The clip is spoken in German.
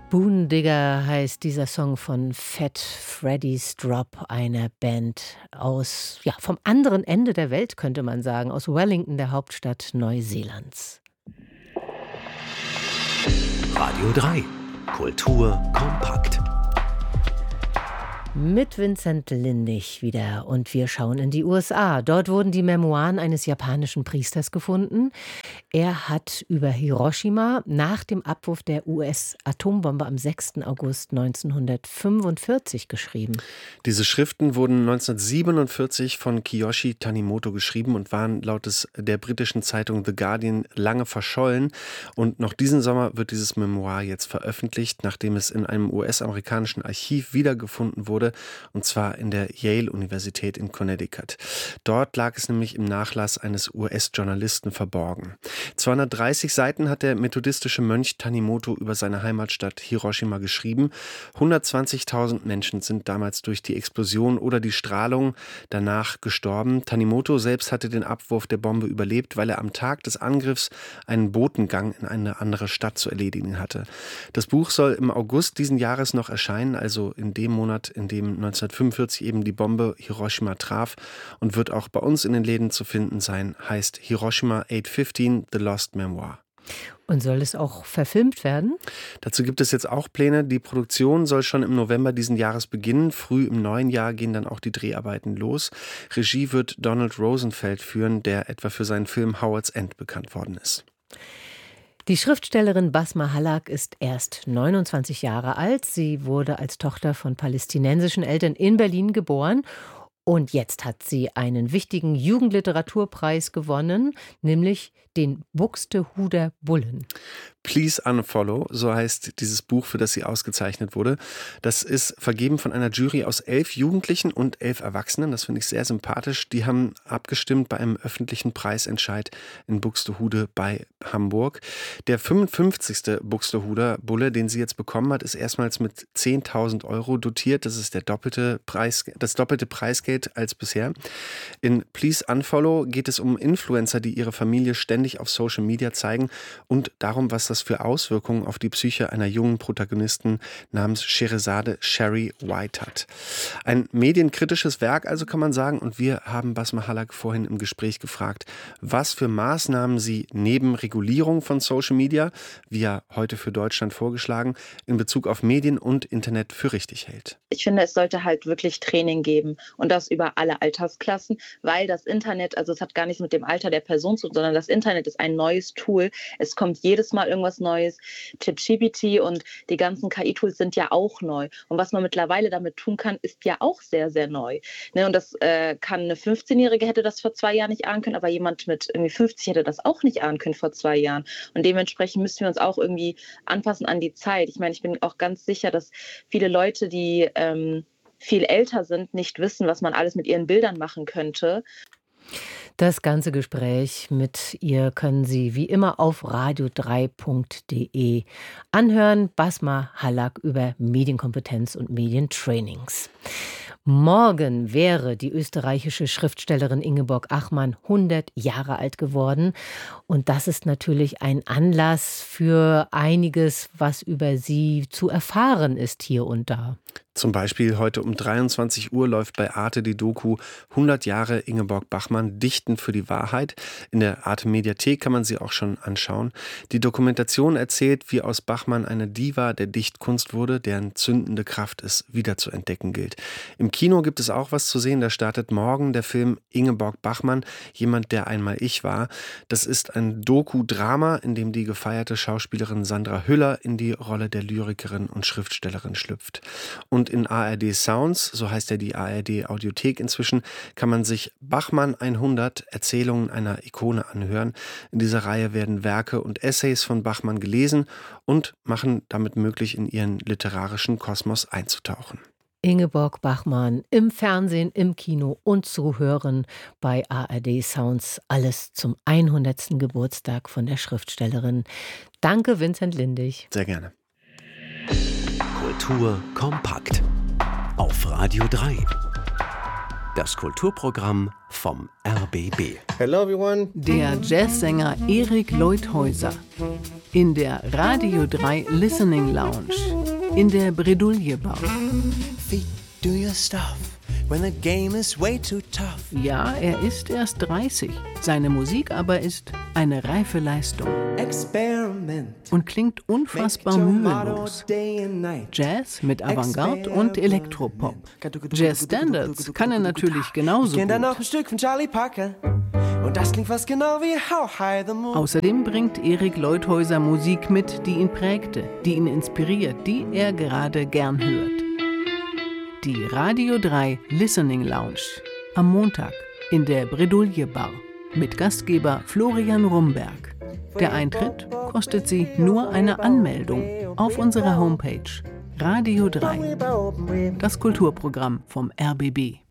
Spoon Digger heißt dieser Song von Fat Freddy's Drop, einer Band aus, ja, vom anderen Ende der Welt, könnte man sagen, aus Wellington, der Hauptstadt Neuseelands. Radio 3, Kultur kompakt. Mit Vincent Lindig wieder und wir schauen in die USA. Dort wurden die Memoiren eines japanischen Priesters gefunden. Er hat über Hiroshima nach dem Abwurf der US-Atombombe am 6. August 1945 geschrieben. Diese Schriften wurden 1947 von Kiyoshi Tanimoto geschrieben und waren laut der britischen Zeitung The Guardian lange verschollen. Und noch diesen Sommer wird dieses Memoir jetzt veröffentlicht, nachdem es in einem US-amerikanischen Archiv wiedergefunden wurde, und zwar in der Yale-Universität in Connecticut. Dort lag es nämlich im Nachlass eines US-Journalisten verborgen. 230 Seiten hat der methodistische Mönch Tanimoto über seine Heimatstadt Hiroshima geschrieben. 120.000 Menschen sind damals durch die Explosion oder die Strahlung danach gestorben. Tanimoto selbst hatte den Abwurf der Bombe überlebt, weil er am Tag des Angriffs einen Botengang in eine andere Stadt zu erledigen hatte. Das Buch soll im August diesen Jahres noch erscheinen, also in dem Monat, in dem 1945 eben die Bombe Hiroshima traf, und wird auch bei uns in den Läden zu finden sein, heißt Hiroshima 815, The Lost Memoir. Und soll es auch verfilmt werden? Dazu gibt es jetzt auch Pläne. Die Produktion soll schon im November diesen Jahres beginnen. Früh im neuen Jahr gehen dann auch die Dreharbeiten los. Regie wird Donald Rosenfeld führen, der etwa für seinen Film Howard's End bekannt worden ist. Die Schriftstellerin Basma Hallak ist erst 29 Jahre alt. Sie wurde als Tochter von palästinensischen Eltern in Berlin geboren. Und jetzt hat sie einen wichtigen Jugendliteraturpreis gewonnen, nämlich den Buxtehuder Bullen. Please Unfollow, so heißt dieses Buch, für das sie ausgezeichnet wurde. Das ist vergeben von einer Jury aus 11 Jugendlichen und 11 Erwachsenen. Das finde ich sehr sympathisch. Die haben abgestimmt bei einem öffentlichen Preisentscheid in Buxtehude bei Hamburg. Der 55. Buxtehuder Bulle, den sie jetzt bekommen hat, ist erstmals mit 10.000 Euro dotiert. Das ist das doppelte Preisgeld als bisher. In Please Unfollow geht es um Influencer, die ihre Familie ständig auf Social Media zeigen und darum, was das für Auswirkungen auf die Psyche einer jungen Protagonistin namens Sherazade Sherry White hat. Ein medienkritisches Werk, also kann man sagen, und wir haben Basma Hallak vorhin im Gespräch gefragt, was für Maßnahmen sie neben Regulierung von Social Media, wie ja heute für Deutschland vorgeschlagen, in Bezug auf Medien und Internet für richtig hält. Ich finde, es sollte halt wirklich Training geben und das über alle Altersklassen, weil das Internet, also es hat gar nichts mit dem Alter der Person zu tun, sondern das Internet ist ein neues Tool. Es kommt jedes Mal irgendwas Neues. ChatGPT und die ganzen KI-Tools sind ja auch neu. Und was man mittlerweile damit tun kann, ist ja auch sehr, sehr neu. Ne? Und das kann eine 15-Jährige hätte das vor 2 Jahren nicht ahnen können, aber jemand mit irgendwie 50 hätte das auch nicht ahnen können vor 2 Jahren. Und dementsprechend müssen wir uns auch irgendwie anpassen an die Zeit. Ich meine, ich bin auch ganz sicher, dass viele Leute, die viel älter sind, nicht wissen, was man alles mit ihren Bildern machen könnte. Das ganze Gespräch mit ihr können Sie wie immer auf radio3.de anhören. Basma Hallak über Medienkompetenz und Medientrainings. Morgen wäre die österreichische Schriftstellerin Ingeborg Bachmann 100 Jahre alt geworden. Und das ist natürlich ein Anlass für einiges, was über sie zu erfahren ist hier und da. Zum Beispiel heute um 23 Uhr läuft bei Arte die Doku 100 Jahre Ingeborg Bachmann, Dichten für die Wahrheit. In der Arte Mediathek kann man sie auch schon anschauen. Die Dokumentation erzählt, wie aus Bachmann eine Diva der Dichtkunst wurde, deren zündende Kraft es wieder zu entdecken gilt. Im Kino gibt es auch was zu sehen. Da startet morgen der Film Ingeborg Bachmann, jemand, der einmal ich war. Das ist ein Doku-Drama, in dem die gefeierte Schauspielerin Sandra Hüller in die Rolle der Lyrikerin und Schriftstellerin schlüpft. Und in ARD Sounds, so heißt ja die ARD Audiothek inzwischen, kann man sich Bachmann 100 Erzählungen einer Ikone anhören. In dieser Reihe werden Werke und Essays von Bachmann gelesen und machen damit möglich, in ihren literarischen Kosmos einzutauchen. Ingeborg Bachmann im Fernsehen, im Kino und zu hören bei ARD Sounds. Alles zum 100. Geburtstag von der Schriftstellerin. Danke, Vincent Lindig. Sehr gerne. Kultur kompakt. Auf Radio 3. Das Kulturprogramm vom RBB. Hello everyone. Der Jazzsänger Erik Leuthäuser in der Radio 3 Listening Lounge. in der Bredouille baut. Do your stuff when the game is way too tough. Ja, er ist erst 30. Seine Musik aber ist eine reife Leistung. Experiment. Und klingt unfassbar mühelos. Jazz mit Avantgarde und Elektropop. Jazz-Standards kann er natürlich genauso Ich kenn dann noch gut. ein Stück von Charlie Parker. Und das klingt fast genau wie How High the Moon. Außerdem bringt Erik Leuthäuser Musik mit, die ihn prägte, die ihn inspiriert, die er gerade gern hört. Die Radio 3 Listening Lounge am Montag in der Bredouille Bar mit Gastgeber Florian Rumberg. Der Eintritt kostet Sie nur eine Anmeldung auf unserer Homepage Radio 3, das Kulturprogramm vom RBB.